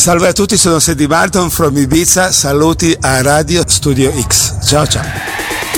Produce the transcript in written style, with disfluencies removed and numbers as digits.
Salve a tutti, sono Sandy Barton from Ibiza, saluti a Radio Studio X. Ciao ciao.